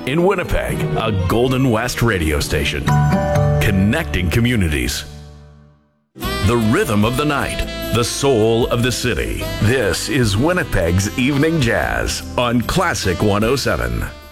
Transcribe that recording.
In Winnipeg, a Golden West radio station. Connecting communities. The rhythm of the night. The soul of the city. This is Winnipeg's Evening Jazz on Classic 107.